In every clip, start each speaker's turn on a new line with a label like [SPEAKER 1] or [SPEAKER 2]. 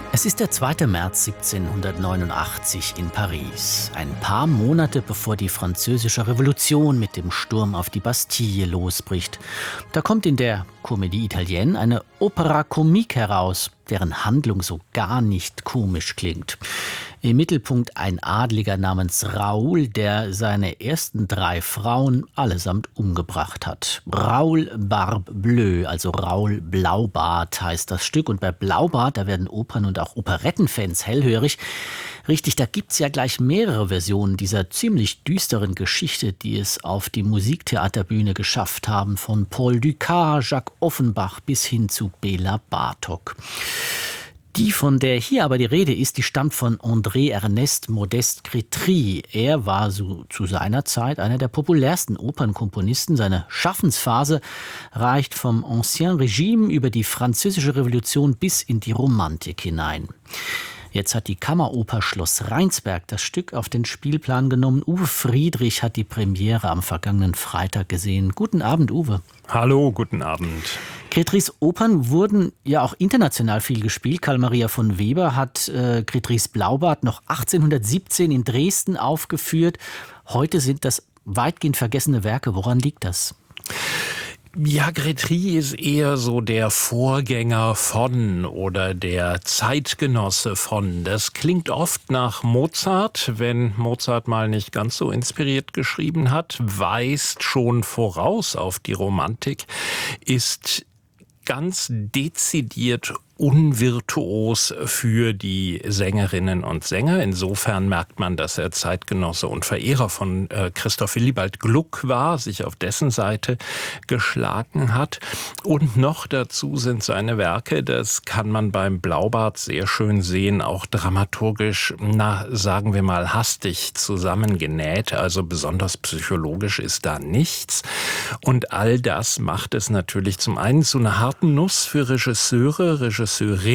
[SPEAKER 1] Es ist der 2. März 1789 in Paris, ein paar Monate bevor die Französische Revolution mit dem Sturm auf die Bastille losbricht. Da kommt in der Comédie Italienne eine Opera Comique heraus, deren Handlung so gar nicht komisch klingt. Im Mittelpunkt ein Adliger namens Raoul, der seine ersten 3 Frauen allesamt umgebracht hat. Raoul Barbe Bleue, also Raoul Blaubart heißt das Stück. Und bei Blaubart, da werden Opern- und auch Operettenfans hellhörig. Richtig, da gibt's ja gleich mehrere Versionen dieser ziemlich düsteren Geschichte, die es auf die Musiktheaterbühne geschafft haben. Von Paul Dukas, Jacques Offenbach bis hin zu Béla Bartók. Die, von der hier aber die Rede ist, die stammt von André Ernest Modeste Crétry. Er war zu seiner Zeit einer der populärsten Opernkomponisten. Seine Schaffensphase reicht vom Ancien Régime über die Französische Revolution bis in die Romantik hinein. Jetzt hat die Kammeroper Schloss Rheinsberg das Stück auf den Spielplan genommen. Uwe Friedrich hat die Premiere am vergangenen Freitag gesehen. Guten Abend, Uwe.
[SPEAKER 2] Hallo, guten Abend.
[SPEAKER 1] Crétrys Opern wurden ja auch international viel gespielt. Karl Maria von Weber hat Crétrys Blaubart noch 1817 in Dresden aufgeführt. Heute sind das weitgehend vergessene Werke. Woran liegt das?
[SPEAKER 2] Ja, Crétry ist eher so der Vorgänger von oder der Zeitgenosse von. Das klingt oft nach Mozart, wenn Mozart mal nicht ganz so inspiriert geschrieben hat, weist schon voraus auf die Romantik, ist ganz dezidiert unvirtuos für die Sängerinnen und Sänger. Insofern merkt man, dass er Zeitgenosse und Verehrer von Christoph Willibald Gluck war, sich auf dessen Seite geschlagen hat. Und noch dazu sind seine Werke, das kann man beim Blaubart sehr schön sehen, auch dramaturgisch, sagen wir mal, hastig zusammengenäht. Also besonders psychologisch ist da nichts. Und all das macht es natürlich zum einen zu einer harten Nuss für Regisseurinnen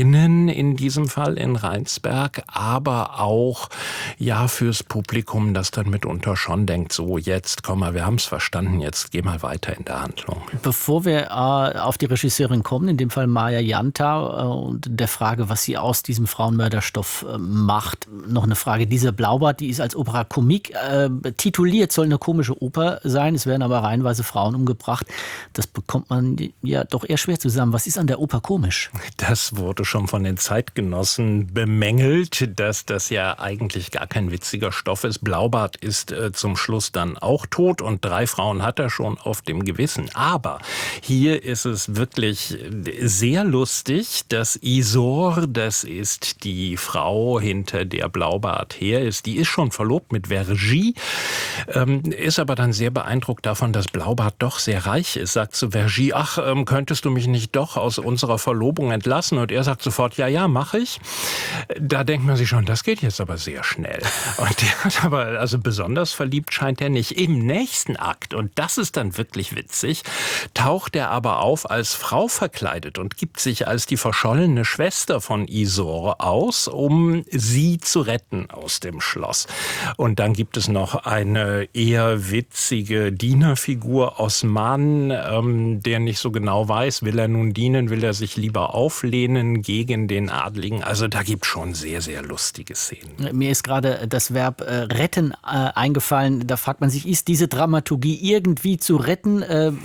[SPEAKER 2] in diesem Fall in Rheinsberg, aber auch ja fürs Publikum, das dann mitunter schon denkt, so jetzt komm mal, wir haben es verstanden, jetzt geh mal weiter in der Handlung.
[SPEAKER 1] Bevor wir auf die Regisseurin kommen, in dem Fall Maja Janta, und der Frage, was sie aus diesem Frauenmörderstoff macht, noch eine Frage. Diese Blaubart, die ist als Opera Comique tituliert, soll eine komische Oper sein, es werden aber reihenweise Frauen umgebracht. Das bekommt man ja doch eher schwer zusammen. Was ist an der Oper komisch?
[SPEAKER 2] Das wurde schon von den Zeitgenossen bemängelt, dass das ja eigentlich gar kein witziger Stoff ist. Blaubart ist zum Schluss dann auch tot und 3 Frauen hat er schon auf dem Gewissen. Aber hier ist es wirklich sehr lustig, dass Isaure, das ist die Frau, hinter der Blaubart her ist, die ist schon verlobt mit Vergy, ist aber dann sehr beeindruckt davon, dass Blaubart doch sehr reich ist. Sagt zu Vergy, ach, könntest du mich nicht doch aus unserer Verlobung entlassen? Und er sagt sofort, ja, mache ich. Da denkt man sich schon, das geht jetzt aber sehr schnell. Und der hat aber, also besonders verliebt scheint er nicht. Im nächsten Akt, und das ist dann wirklich witzig, taucht er aber auf als Frau verkleidet und gibt sich als die verschollene Schwester von Isaure aus, um sie zu retten aus dem Schloss. Und dann gibt es noch eine eher witzige Dienerfigur, Osman, der nicht so genau weiß, will er nun dienen, will er sich lieber auflehnen gegen den Adligen. Also da gibt es schon sehr, sehr lustige Szenen.
[SPEAKER 1] Mir ist gerade das Verb retten eingefallen. Da fragt man sich, ist diese Dramaturgie irgendwie zu retten?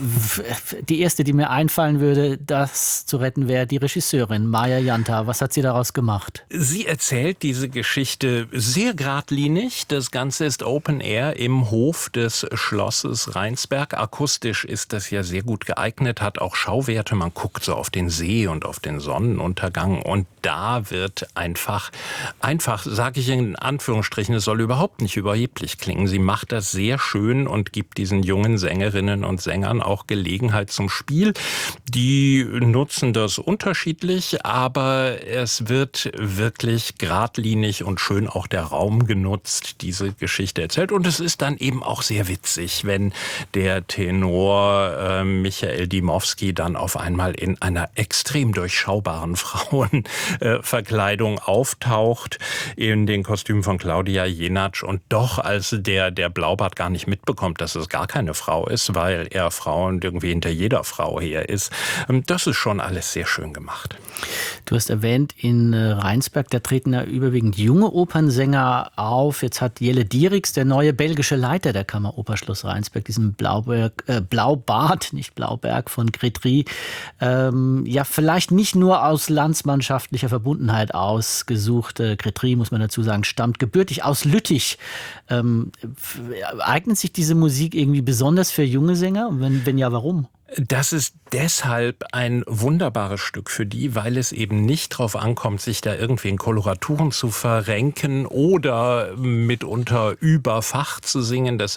[SPEAKER 1] Die erste, die mir einfallen würde, das zu retten, wäre die Regisseurin Maja Janta. Was hat sie daraus gemacht?
[SPEAKER 2] Sie erzählt diese Geschichte sehr geradlinig. Das Ganze ist Open Air im Hof des Schlosses Rheinsberg. Akustisch ist das ja sehr gut geeignet, hat auch Schauwerte. Man guckt so auf den See und auf den Sonnenuntergang und da wird einfach, sage ich in Anführungsstrichen, es soll überhaupt nicht überheblich klingen. Sie macht das sehr schön und gibt diesen jungen Sängerinnen und Sängern auch Gelegenheit zum Spiel. Die nutzen das unterschiedlich, aber es wird wirklich geradlinig und schön auch der Raum genutzt, diese Geschichte erzählt. Und es ist dann eben auch sehr witzig, wenn der Tenor Michael Dimowski dann auf einmal in einer extrem durchschaubaren Frauenverkleidung auftaucht, in den Kostümen von Claudia Jenatsch und doch als der Blaubart gar nicht mitbekommt, dass es gar keine Frau ist, weil er Frauen irgendwie hinter jeder Frau her ist. Das ist schon alles sehr schön gemacht.
[SPEAKER 1] Du hast erwähnt, in Rheinsberg, da treten ja überwiegend junge Opernsänger auf. Jetzt hat Jelle Dieriks, der neue belgische Leiter der Kammeroper Schloss Rheinsberg, diesen Blaubart, nicht Blauberg von Grétry, ja vielleicht nicht nur aus landsmannschaftlicher Verbundenheit ausgesucht. Grétry, muss man dazu sagen, stammt gebürtig aus Lüttich. Eignet sich diese Musik irgendwie besonders für junge Sänger? Wenn ja, warum?
[SPEAKER 2] Das ist deshalb ein wunderbares Stück für die, weil es eben nicht drauf ankommt, sich da irgendwie in Koloraturen zu verrenken oder mitunter über Fach zu singen. Das